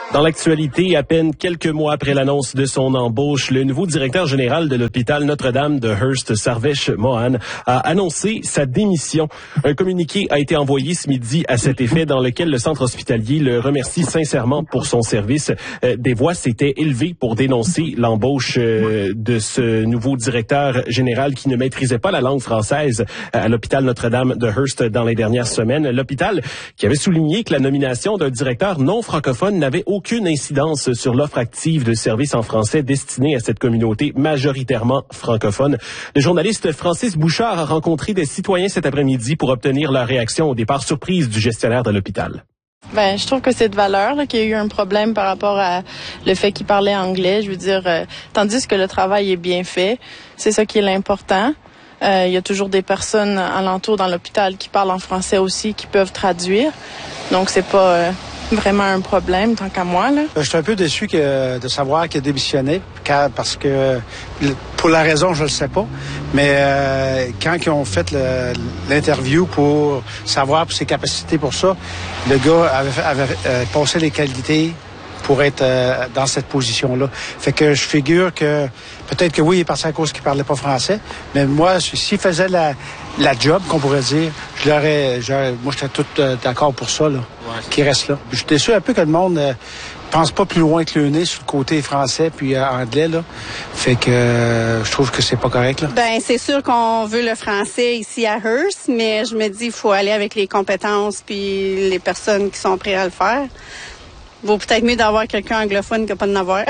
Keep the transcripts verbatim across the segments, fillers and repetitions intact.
Dans l'actualité, à peine quelques mois après l'annonce de son embauche, le nouveau directeur général de l'hôpital Notre-Dame de Hearst, Sarvesh Mohan, a annoncé sa démission. Un communiqué a été envoyé ce midi à cet effet dans lequel le centre hospitalier le remercie sincèrement pour son service. Euh, des voix s'étaient élevées pour dénoncer l'embauche euh, de ce nouveau directeur général qui ne maîtrisait pas la langue française à l'hôpital Notre-Dame de Hearst dans les dernières semaines. L'hôpital qui avait souligné que la nomination d'un directeur non francophone n'avait aucun aucune incidence sur l'offre active de services en français destinée à cette communauté majoritairement francophone. Le journaliste Francis Bouchard a rencontré des citoyens cet après-midi pour obtenir leur réaction au départ surprise du gestionnaire de l'hôpital. Ben, je trouve que c'est de valeur là, qu'il y a eu un problème par rapport à le fait qu'il parlait anglais. Je veux dire, euh, tandis que le travail est bien fait, c'est ça qui est l'important. Euh, il y a toujours des personnes alentour dans l'hôpital qui parlent en français aussi, qui peuvent traduire. Donc, c'est pas... Euh, vraiment un problème, tant qu'à moi, là. Je suis un peu déçu que, de savoir qu'il a démissionné, car, parce que, pour la raison, je le sais pas, mais euh, quand ils ont fait le, l'interview pour savoir ses capacités pour ça, le gars avait, avait euh, passé les qualités pour être euh, dans cette position-là. Fait que je figure que, peut-être que oui, il est parti à cause qu'il parlait pas français, mais moi, s'il faisait la, la job, qu'on pourrait dire, je l'aurais, j'aurais, moi, j'étais tout euh, d'accord pour ça, là, ouais. Qu'il reste là. Je suis déçu un peu que le monde euh, pense pas plus loin que le nez sur le côté français puis euh, anglais, là. Fait que euh, je trouve que c'est pas correct, là. Ben, c'est sûr qu'on veut le français ici à Hearst, mais je me dis, il faut aller avec les compétences puis les personnes qui sont prêtes à le faire. Vaut peut-être mieux d'avoir quelqu'un anglophone que pas de n'avoir.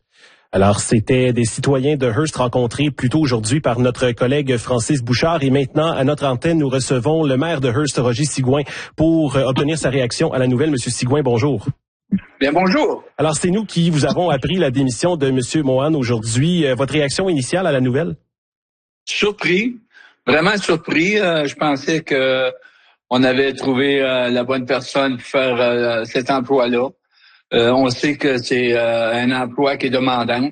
Alors, c'était des citoyens de Hearst rencontrés plus tôt aujourd'hui par notre collègue Francis Bouchard. Et maintenant, à notre antenne, nous recevons le maire de Hearst, Roger Sigouin, pour euh, obtenir sa réaction à la nouvelle. Monsieur Sigouin, bonjour. Bien, bonjour. Alors, c'est nous qui vous avons appris la démission de Monsieur Mohan aujourd'hui. Euh, votre réaction initiale à la nouvelle? Surpris, vraiment surpris. Euh, je pensais que on avait trouvé euh, la bonne personne pour faire euh, cet emploi-là. Euh, on sait que c'est euh, un emploi qui est demandant,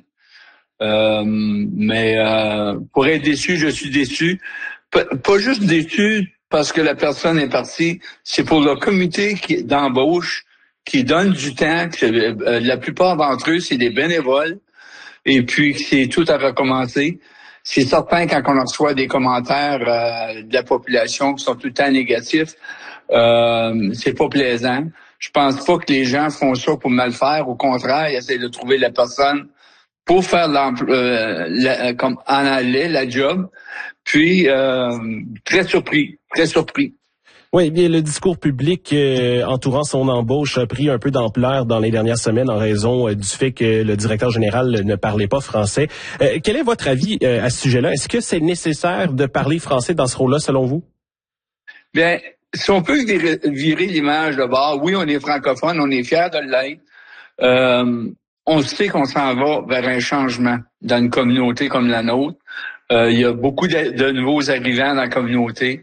euh, mais euh, pour être déçu, je suis déçu. P- pas juste déçu parce que la personne est partie, c'est pour le comité qui, d'embauche qui donne du temps. Que, euh, la plupart d'entre eux, c'est des bénévoles, et puis c'est tout à recommencer. C'est certain quand on reçoit des commentaires euh, de la population qui sont tout le temps négatifs, euh, c'est pas plaisant. Je pense pas que les gens font ça pour mal faire. Au contraire, ils essaient de trouver la personne pour faire l'emploi, euh, la, comme en anglais, la job. Puis, euh, très surpris, très surpris. Oui, bien, le discours public euh, entourant son embauche a pris un peu d'ampleur dans les dernières semaines en raison euh, du fait que le directeur général ne parlait pas français. Euh, quel est votre avis euh, à ce sujet-là? Est-ce que c'est nécessaire de parler français dans ce rôle-là, selon vous? Bien, si on peut virer l'image de bord, oui, on est francophone, on est fiers de l'être. Euh, on sait qu'on s'en va vers un changement dans une communauté comme la nôtre. Euh, il y a beaucoup de, de nouveaux arrivants dans la communauté.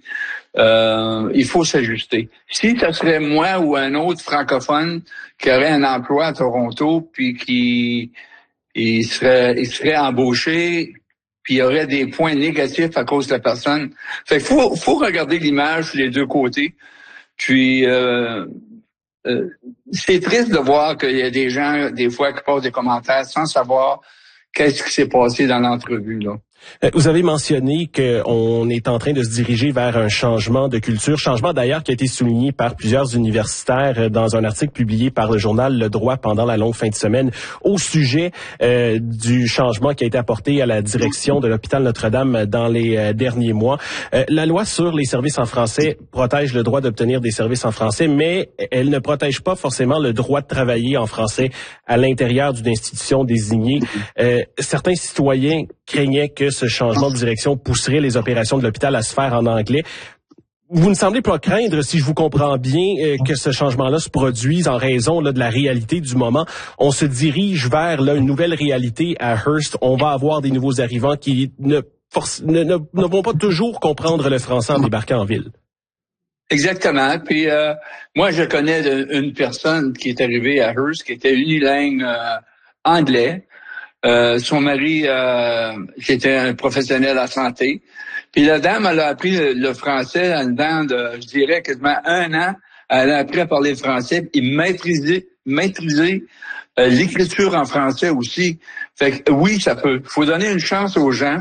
Euh, il faut s'ajuster. Si ce serait moi ou un autre francophone qui aurait un emploi à Toronto, puis qui il serait, il serait embauché, puis il y aurait des points négatifs à cause de la personne. Fait qu'il faut, faut regarder l'image sur les deux côtés. Puis euh, euh, c'est triste de voir qu'il y a des gens, des fois, qui posent des commentaires sans savoir qu'est-ce qui s'est passé dans l'entrevue, là. Vous avez mentionné qu'on est en train de se diriger vers un changement de culture, changement d'ailleurs qui a été souligné par plusieurs universitaires dans un article publié par le journal Le Droit pendant la longue fin de semaine au sujet euh, du changement qui a été apporté à la direction de l'hôpital Notre-Dame dans les euh, derniers mois. Euh, la loi sur les services en français protège le droit d'obtenir des services en français, mais elle ne protège pas forcément le droit de travailler en français à l'intérieur d'une institution désignée. Euh, certains citoyens craignaient que ce changement de direction pousserait les opérations de l'hôpital à se faire en anglais. Vous ne semblez pas craindre, si je vous comprends bien, euh, que ce changement-là se produise en raison là, de la réalité du moment. On se dirige vers là, une nouvelle réalité à Hearst. On va avoir des nouveaux arrivants qui ne, force, ne, ne, ne vont pas toujours comprendre le français en débarquant en ville. Exactement. Puis euh, moi, je connais de, une personne qui est arrivée à Hearst, qui était unilingue euh, anglais. Euh, son mari, euh, qui était un professionnel de la santé. Puis la dame, elle a appris le, le français en dedans de, je dirais, quasiment un an Elle a appris à parler le français et maîtriser, maîtriser euh, l'écriture en français aussi. Fait que oui, ça peut. Il faut donner une chance aux gens.